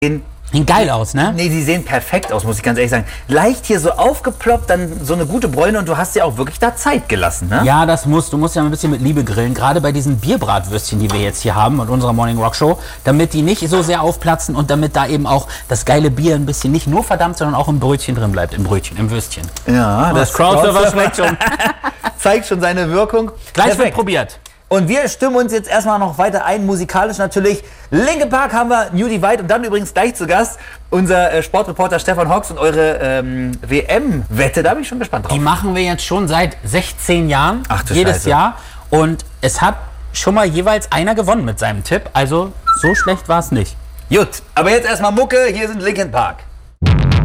Sehen geil aus, ne? Nee, die sehen perfekt aus, muss ich ganz ehrlich sagen. Leicht hier so aufgeploppt, dann so eine gute Bräune und du hast ja auch wirklich da Zeit gelassen, ne? Ja, du musst ja ein bisschen mit Liebe grillen, gerade bei diesen Bierbratwürstchen, die wir jetzt hier haben in unserer Morning Rock Show, damit die nicht so sehr aufplatzen und damit da eben auch das geile Bier ein bisschen nicht nur verdammt, sondern auch im Brötchen drin bleibt, im Würstchen. Ja, das Crowdsurfer schmeckt schon. Zeigt schon seine Wirkung. Gleich wird probiert. Und wir stimmen uns jetzt erstmal noch weiter ein, musikalisch natürlich. Linkin Park haben wir, New Divide und dann übrigens gleich zu Gast unser Sportreporter Stefan Hawks und eure WM-Wette, da bin ich schon gespannt drauf. Die machen wir jetzt schon seit 16 Jahren, jedes Scheiße. Jahr. Und es hat schon mal jeweils einer gewonnen mit seinem Tipp, also so schlecht war es nicht. Gut, aber jetzt erstmal Mucke, hier sind Linkin Park.